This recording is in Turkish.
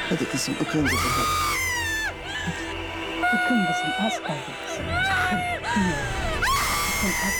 Hadi kızım, akın kızım hadi. Akın kızım az kaldı kızım. Akın, akın, akın az